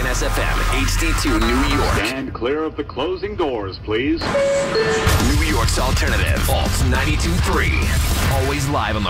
SFM, HD2 New York. Stand clear of the closing doors, please. New York's alternative, Alt 92.3. Always live on the